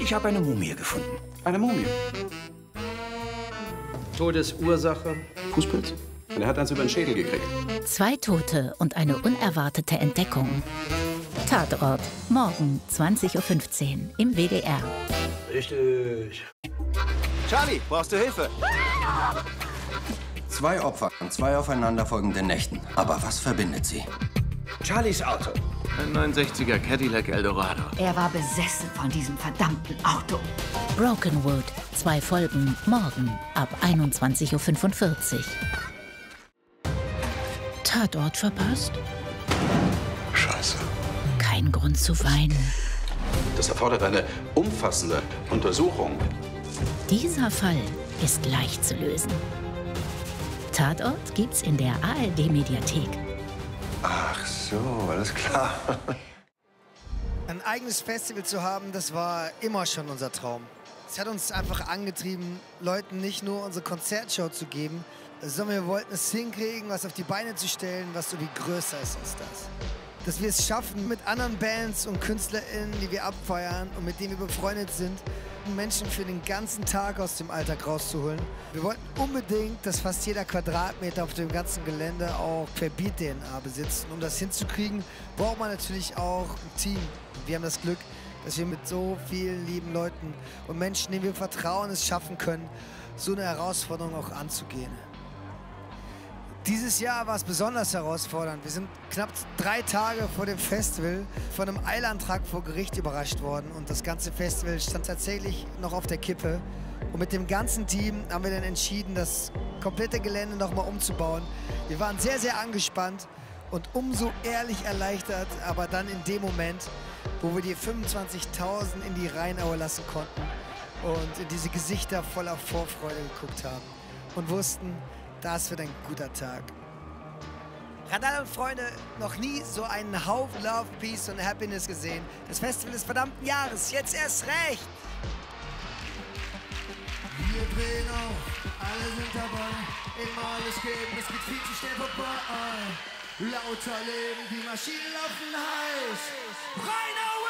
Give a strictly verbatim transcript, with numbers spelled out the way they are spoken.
Ich habe eine Mumie gefunden. Eine Mumie? Todesursache? Fußpilz? Und er hat eins über den Schädel gekriegt. Zwei Tote und eine unerwartete Entdeckung. Tatort, morgen zwanzig Uhr fünfzehn im W D R. Richtig. Charlie, brauchst du Hilfe? Zwei Opfer an zwei aufeinanderfolgenden Nächten. Aber was verbindet sie? Charlies Auto. Ein neunundsechziger Cadillac Eldorado. Er war besessen von diesem verdammten Auto. Brokenwood, zwei Folgen, morgen ab einundzwanzig Uhr fünfundvierzig. Tatort verpasst? Scheiße. Kein Grund zu weinen. Das erfordert eine umfassende Untersuchung. Dieser Fall ist leicht zu lösen. Tatort gibt's in der A R D-Mediathek. Ach so, alles klar. Ein eigenes Festival zu haben, das war immer schon unser Traum. Es hat uns einfach angetrieben, Leuten nicht nur unsere Konzertshow zu geben, sondern wir wollten es hinkriegen, was auf die Beine zu stellen, was so wie größer ist als das. Dass wir es schaffen, mit anderen Bands und KünstlerInnen, die wir abfeiern und mit denen wir befreundet sind, Menschen für den ganzen Tag aus dem Alltag rauszuholen. Wir wollten unbedingt, dass fast jeder Quadratmeter auf dem ganzen Gelände auch Beat-D N A besitzt. Um das hinzukriegen, braucht man natürlich auch ein Team. Und wir haben das Glück, dass wir mit so vielen lieben Leuten und Menschen, denen wir vertrauen, es schaffen können, so eine Herausforderung auch anzugehen. Dieses Jahr war es besonders herausfordernd. Wir sind knapp drei Tage vor dem Festival von einem Eilantrag vor Gericht überrascht worden. Und das ganze Festival stand tatsächlich noch auf der Kippe. Und mit dem ganzen Team haben wir dann entschieden, das komplette Gelände nochmal umzubauen. Wir waren sehr, sehr angespannt und umso ehrlich erleichtert, aber dann in dem Moment, wo wir die fünfundzwanzigtausend in die Rheinaue lassen konnten und in diese Gesichter voller Vorfreude geguckt haben und wussten, das wird ein guter Tag. Randall und Freunde, noch nie so einen Haufen Love, Peace und Happiness gesehen. Das Festival des verdammten Jahres, jetzt erst recht! Wir drehen auf, alle sind dabei, immer alles geben, es geht viel zu schnell vorbei. Lauter Leben, die Maschinen laufen heiß. Rheinaue!